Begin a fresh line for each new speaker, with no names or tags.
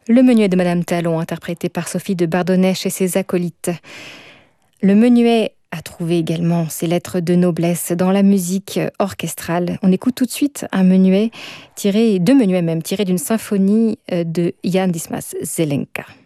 Le menuet de Madame Talon, interprété par Sophie de Bardonnèche et ses acolytes. Le menuet a trouvé également ses lettres de noblesse dans la musique orchestrale. On écoute tout de suite un menuet deux menuets même, tirés d'une symphonie de Jan Dismas Zelenka.